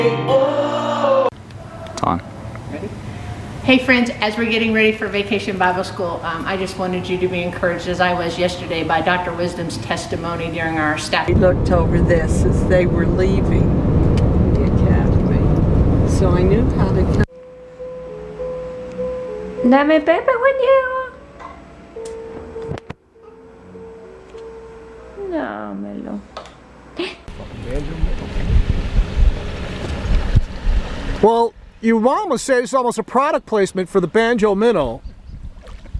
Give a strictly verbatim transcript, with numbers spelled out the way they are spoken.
It's on. Ready? Hey friends, as we're getting ready for Vacation Bible School, um, I just wanted you to be encouraged as I was yesterday by Doctor Wisdom's testimony during our staff. We looked over this as they were leaving the academy, so I knew how to come. Dame Pepe with you. Dámelo. Well, your mama said it's almost a product placement for the banjo minnow.